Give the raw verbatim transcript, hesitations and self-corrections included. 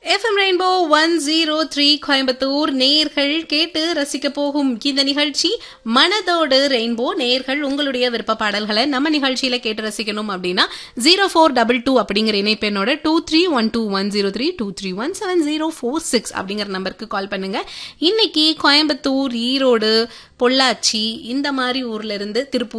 FM rainbow one zero three Coimbatore நேர்கள் கேட்டு ரசிக்க போகும் இந்த நிகழ்ச்சி மனதோடு ரெயின்போ. நேர்கள் உங்களுடைய விருப்ப பாடல்களை நம்ம நிகழ்ச்சியில கேட்டு ரசிக்கணும் அப்படின்னா ஜீரோ ஃபோர் டபுள் டூ அப்படிங்கிற இணைப்பெண்ணோட two three one two one zero three two three one seven zero four six அப்படிங்கிற நம்பருக்கு கால் பண்ணுங்க. இன்னைக்கு கோயம்புத்தூர், ஈரோடு, பொள்ளாச்சி இந்த மாதிரி ஊர்ல இருந்து திருப்பூர்